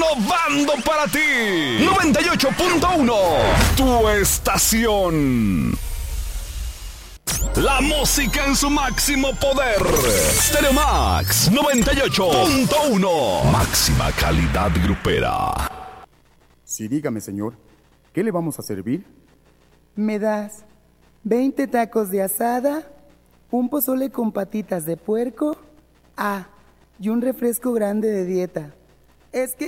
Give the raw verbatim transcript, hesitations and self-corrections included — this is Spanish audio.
Innovando para ti. noventa y ocho punto uno. Tu estación. La música en su máximo poder. Stereo Max noventa y ocho punto uno. Máxima calidad grupera. Sí, dígame, señor. ¿Qué le vamos a servir? ¿Me das veinte tacos de asada, un pozole con patitas de puerco? Ah, y un refresco grande de dieta. Es que